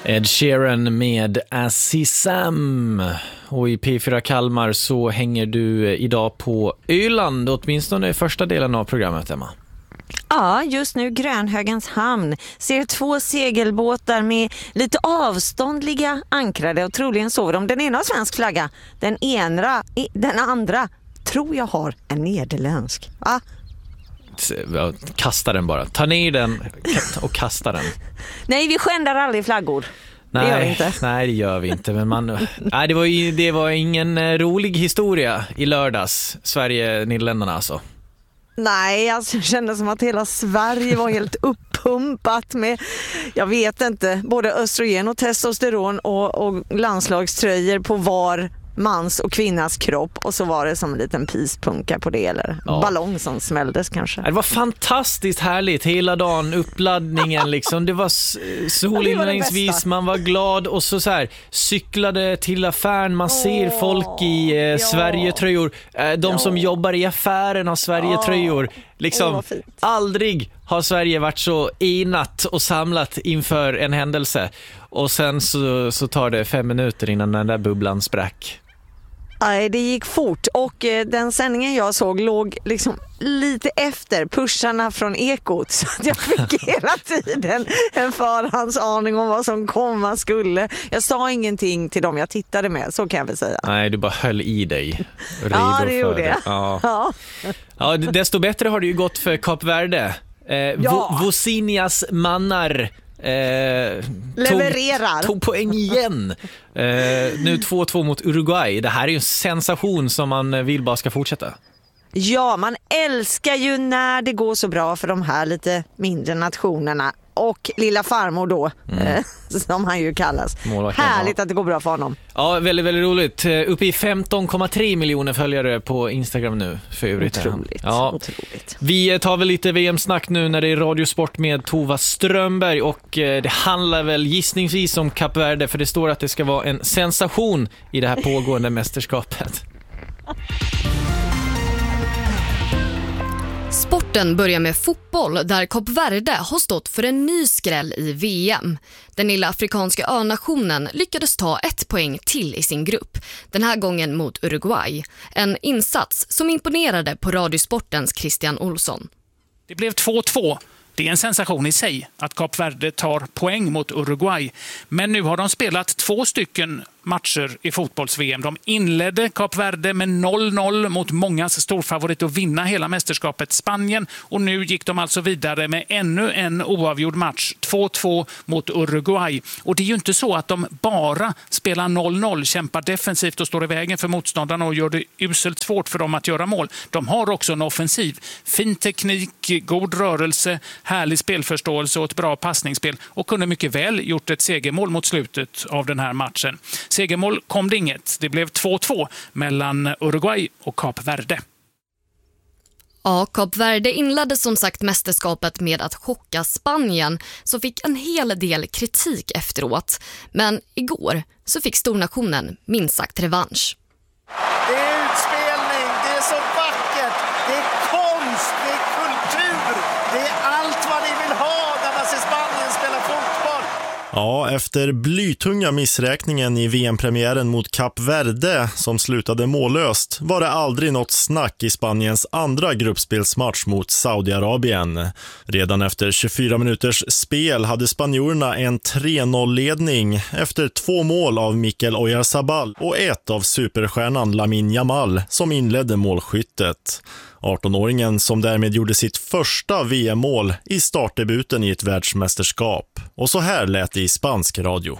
Ed Sheeran med Azizam. Och i P4 Kalmar så hänger du idag på Öland, åtminstone i första delen av programmet, Emma. Ja, just nu Grönhögens hamn. Ser 2 segelbåtar med lite avståndliga ankrade och troligen sover de. Den ena har svensk flagga, den andra tror jag har en nederländsk. Va? Kasta den bara. Ta ner den och kasta den. Nej, vi skändar aldrig flaggor. Det gör vi inte. Nej, det gör vi inte. Men det var ingen rolig historia i lördags. Sverige-Nederländerna alltså. Nej, alltså jag kände som att hela Sverige var helt uppumpat med, jag vet inte, både östrogen och testosteron och landslagströjor på var mans och kvinnas kropp, och så var det som en liten pispunka på det, eller ballong som smälldes kanske. Det var fantastiskt härligt hela dagen, uppladdningen liksom, det var solinlängsvis, man var glad, och så här cyklade till affären, man ser folk i Sverigetröjor, de som jobbar i affären har Sverigetröjor, liksom aldrig har Sverige varit så enat och samlat inför en händelse, och sen så tar det 5 minuter innan den där bubblan sprack. Nej, det gick fort, och den sändningen jag såg låg liksom lite efter pusharna från Ekot, så att jag fick hela tiden en förhandsaning om vad som komma skulle. Jag sa ingenting till dem jag tittade med, så kan jag väl säga. Nej, du bara höll i dig. Ja, det gjorde jag. Ja, desto bättre har det ju gått för Kap Verde. Vosinias mannar levererar. Tog poäng igen. Nu 2-2 mot Uruguay. Det här är ju en sensation som man vill bara ska fortsätta. Ja, man älskar ju när det går så bra för de här lite mindre nationerna. Och lilla farmor då, som han ju kallas. Härligt att det går bra för honom. Ja, väldigt, väldigt roligt. Uppe i 15,3 miljoner följare på Instagram nu. För övrigt. Otroligt. Vi tar väl lite VM-snack nu när det är radiosport med Tova Strömberg. Och det handlar väl gissningsvis om Kap Verde, för det står att det ska vara en sensation i det här pågående mästerskapet. Sporten börjar med fotboll, där Kap Verde har stått för en ny skräll i VM. Den lilla afrikanska önationen lyckades ta 1 poäng till i sin grupp, den här gången mot Uruguay. En insats som imponerade på Radiosportens Christian Olsson. Det blev 2-2. Det är en sensation i sig att Kap Verde tar poäng mot Uruguay. Men nu har de spelat 2 matcher i fotbolls-VM. De inledde Kap Verde med 0-0 mot mångas storfavorit att vinna hela mästerskapet, Spanien. Och nu gick de alltså vidare med ännu en oavgjord match, 2-2 mot Uruguay. Och det är ju inte så att de bara spelar 0-0, kämpar defensivt och står i vägen för motståndarna och gör det uselt svårt för dem att göra mål. De har också en offensiv. Fin teknik, god rörelse, härlig spelförståelse och ett bra passningsspel, och kunde mycket väl gjort ett segermål mot slutet av den här matchen. Segermål kom det inget. Det blev 2-2 mellan Uruguay och Kap Verde. Ja, Kap Verde inledde som sagt mästerskapet med att chocka Spanien, som fick en hel del kritik efteråt. Men igår så fick stornationen minst sagt revansch. Det är utspelning, det är så vackert, det är konst, det är kultur, det är allt vad ni vill ha när man ser Spanien spela fotboll. Ja, efter blytunga missräkningen i VM-premiären mot Kap Verde som slutade mållöst var det aldrig något snack i Spaniens andra gruppspelsmatch mot Saudiarabien. Redan efter 24 minuters spel hade spanjorerna en 3-0-ledning efter 2 mål av Mikel Oyarzabal och ett av superstjärnan Lamine Yamal som inledde målskyttet. 18-åringen som därmed gjorde sitt första VM-mål i startdebuten i ett världsmästerskap. Och så här lät det i spansk radio.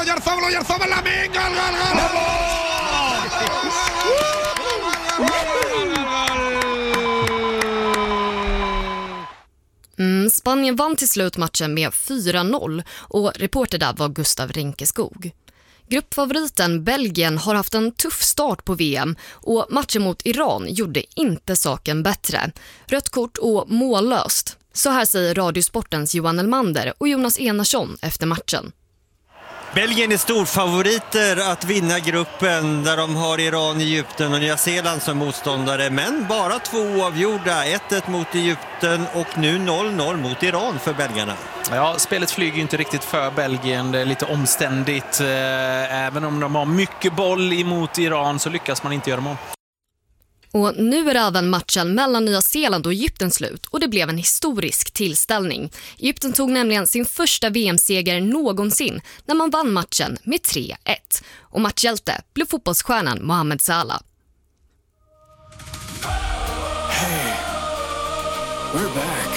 Spanien vann till slut matchen med 4-0 och reporter där var Gustav Rinkeskog. Gruppfavoriten Belgien har haft en tuff start på VM och matchen mot Iran gjorde inte saken bättre. Rött kort och mållöst. Så här säger Radiosportens Johan Elmander och Jonas Enarsson efter matchen. Belgien är storfavoriter att vinna gruppen där de har Iran, Egypten och Nya Zeeland som motståndare. Men bara 2 oavgjorda, 1-1 mot Egypten och nu 0-0 mot Iran för belgarna. Ja, spelet flyger inte riktigt för Belgien. Det är lite omständigt. Även om de har mycket boll emot Iran så lyckas man inte göra mål. Och nu är även matchen mellan Nya Zeeland och Egypten slut och det blev en historisk tillställning. Egypten tog nämligen sin första VM-seger någonsin när man vann matchen med 3-1. Och matchhjälte blev fotbollsstjärnan Mohamed Salah. Hey, we're back.